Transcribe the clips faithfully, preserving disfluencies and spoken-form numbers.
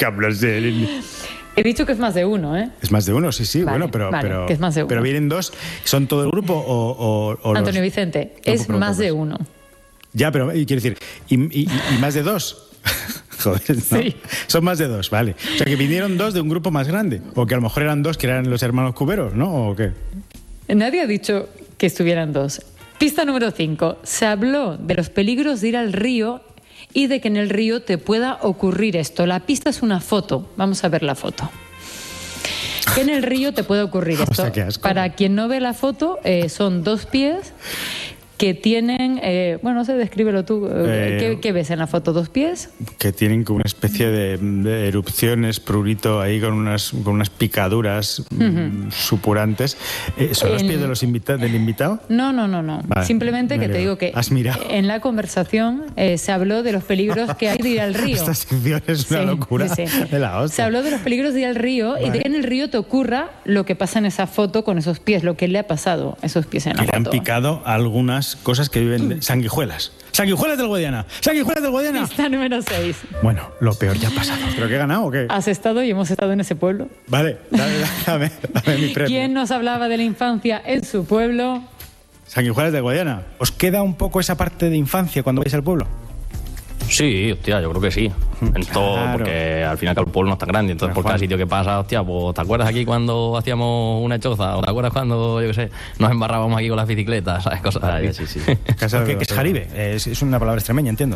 Campos de... He dicho que es más de uno, ¿eh? Es más de uno, sí, sí, vale, bueno, pero, vale, pero, que es más de uno. pero vienen dos, ¿son todo el grupo o, o, o Antonio los... Vicente, es más de uno. Ya, pero quiero decir, ¿y, y, y más de dos? Joder, ¿no? Sí. Son más de dos, vale. O sea, que vinieron dos de un grupo más grande. O que a lo mejor eran dos que eran los hermanos Cuberos, ¿no? ¿O qué? Nadie ha dicho que estuvieran dos. Pista número cinco. Se habló de los peligros de ir al río y de que en el río te pueda ocurrir esto. La pista es una foto. Vamos a ver la foto. Que en el río te puede ocurrir esto. O sea, qué asco. Para quien no ve la foto, eh, son dos pies que tienen, eh, bueno, no sé, descríbelo tú. Eh, ¿Qué, ¿Qué ves en la foto? ¿Dos pies? Que tienen como una especie de, de erupciones, prurito ahí con unas, con unas picaduras uh-huh. mm, supurantes. Eh, ¿Son los en... pies de los invita del invitado? No, no, no, no. Vale, simplemente que te digo que has mirado. En la conversación eh, se habló de los peligros que hay de ir al río. Esta sección es una sí, locura sí, sí. de la hostia. Se habló de los peligros de ir al río vale. y de que en el río te ocurra lo que pasa en esa foto con esos pies, lo que le ha pasado a esos pies en la que foto. Le han picado algunas cosas que viven de sanguijuelas. ¡Sanguijuelas del Guadiana! ¡Sanguijuelas del Guadiana! Pista número seis. Bueno, lo peor ya ha pasado. ¿Pero qué he ganado o qué? ¿Has estado y hemos estado en ese pueblo? Vale, dame, dame, dame mi premio. ¿Quién nos hablaba de la infancia en su pueblo? Sanguijuelas del Guadiana. ¿Os queda un poco esa parte de infancia cuando vais al pueblo? Sí, hostia, yo creo que sí. En claro. todo, porque al final el pueblo no es tan grande, entonces Pero por cada Juan. sitio que pasa, hostia, pues ¿te acuerdas aquí cuando hacíamos una choza? ¿O te acuerdas cuando, yo qué sé, nos embarrábamos aquí con las bicicletas? ¿Sabes? Cosas Vale, así. sí, sí. Casa que, que es jaribe, es, es una palabra extremeña, entiendo.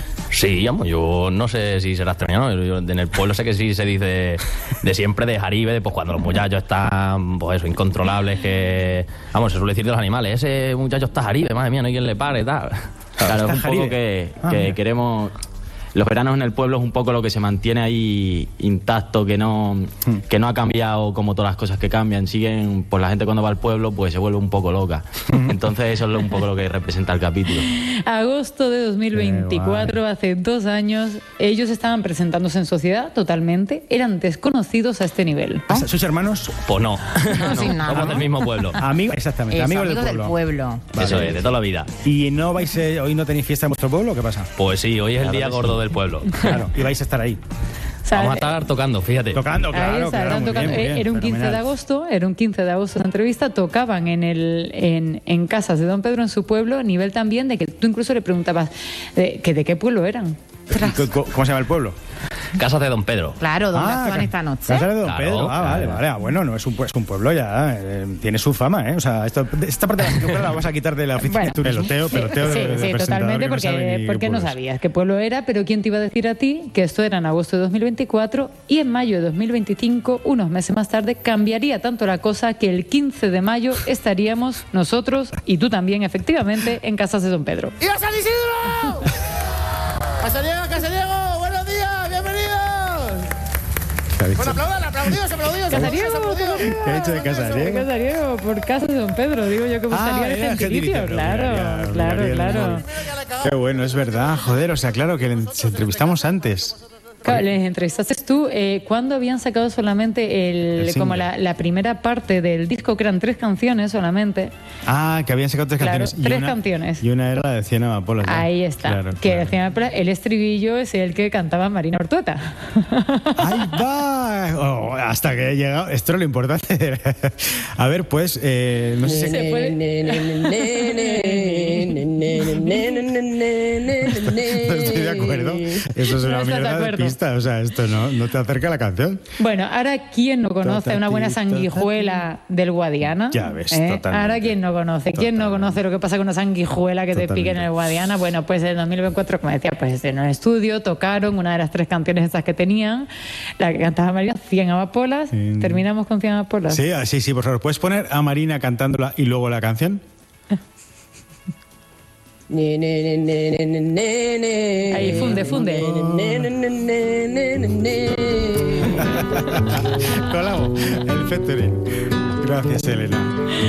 Sí, vamos, yo no sé si será extraño, ¿no? Yo en el pueblo sé que sí se dice de siempre de jaribe, de pues cuando los muchachos están, pues eso, incontrolables, que... Vamos, se suele decir de los animales, ese muchacho está jaribe, madre mía, no hay quien le pare, tal. Claro, es un jaribe. poco que, Ah, que mira. queremos... Los veranos en el pueblo es un poco lo que se mantiene ahí intacto, que no, Hmm. que no ha cambiado como todas las cosas que cambian. Siguen, pues la gente cuando va al pueblo pues se vuelve un poco loca. Entonces eso es un poco lo que representa el capítulo. Agosto de dos mil veinticuatro, hace dos años, ellos estaban presentándose en sociedad totalmente, eran desconocidos a este nivel. ¿No? ¿Sois hermanos? Pues no, No, sin nada, somos ¿no? del mismo pueblo. Amigos, exactamente, Eso, amigos, amigos del del pueblo. pueblo. Vale. Eso es, de toda la vida. ¿Y no vais, eh, hoy no tenéis fiesta en vuestro pueblo o qué pasa? Pues sí, hoy es el Claro día que gordo sí. del pueblo. Claro, y vais a estar ahí. O sea, Vamos a estar tocando, fíjate. Tocando, Ahí claro, está, claro, eran muy tocando. bien, muy bien, Era un quince de fenomenal. agosto, era un quince de agosto la entrevista, tocaban en el en, en casas de Don Pedro en su pueblo, a nivel también de que tú incluso le preguntabas eh, que de qué pueblo eran. ¿Cómo, cómo se llama el pueblo? Casas de Don Pedro. Claro, ¿dónde Ah, actúan ca- esta noche? Casa de Don Claro, Pedro. Ah, vale, claro. vale. Ah, bueno, no es un, pue- es un pueblo ya. eh, tiene su fama, ¿eh? O sea, esto, esta parte de la cultura la vamos a quitar de la oficina Bueno, de turismo. Peloteo, peloteo de- sí, de sí, presentador totalmente, que no porque, sabe ni porque qué no pueblo es. sabías qué pueblo era, pero ¿quién te iba a decir a ti que esto era en agosto de dos mil veinticuatro y en mayo de dos mil veinticinco, unos meses más tarde, cambiaría tanto la cosa que el quince de mayo estaríamos nosotros y tú también, efectivamente, en casas de Don Pedro? ¡Viva San Isidro! ¡Casariego, Casariego! ¡Buenos días! ¡Bienvenidos! ¿Qué ha dicho? Bueno, aplaudan, aplaudidos, aplaudidos. Casariego, aplaudidos. ¿Qué ha dicho de Casariego? Casariego, por casas de Don Pedro, digo yo que Ah, buscaría el era gentilicio. gentilicio, Claro, mira, mira, claro, mira, claro. mira. Qué bueno, es verdad. Joder, o sea, claro que le- se entrevistamos antes. Claro, les entrevistaste tú eh, cuando habían sacado solamente el, El como single. la, la primera parte del disco, que eran tres canciones solamente. Ah, que habían sacado tres Claro, canciones. Y tres una- canciones. Y una era la de Cien Amapolas. ¿no? Ahí está. Claro, que claro. decían, el estribillo es el que cantaba Marina Ortueta. ¡Ahí va! Oh, hasta que he llegado. Esto es lo importante. A ver, pues, eh, no sé si... Se puede- No estoy de acuerdo. Eso es No una estás de mierda de acuerdo. pista. O sea, esto no, no te acerca a la canción. Bueno, ahora, ¿quién no conoce una buena Totati, sanguijuela del Guadiana? Ya ves, ¿Eh? totalmente. Ahora, ¿quién no conoce? ¿Quién no Totalmente. conoce lo que pasa con una sanguijuela que te Totalmente. pique en el Guadiana? Bueno, pues en dos mil veinticuatro, como decía, pues en el estudio tocaron una de las tres canciones esas que tenían, la que cantaba María, Cien Amapolas. Sí. Terminamos con Cien Amapolas. Sí, ah, sí, sí, por favor. ¿Puedes poner a Marina cantándola y luego la canción? Ahí, funde, funde. Colabo, el featuring. Gracias, Elena.